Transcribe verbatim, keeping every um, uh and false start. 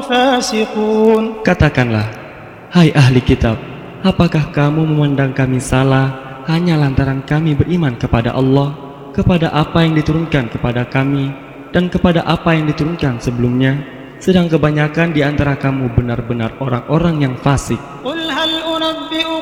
فاسقون. Katakanlah, hai ahli kitab, apakah kamu memandang kami salah hanya lantaran kami beriman kepada Allah, kepada apa yang diturunkan kepada kami, dan kepada apa yang diturunkan sebelumnya, sedang kebanyakan di antara kamu benar-benar orang-orang yang fasik. قل هل أنبئكم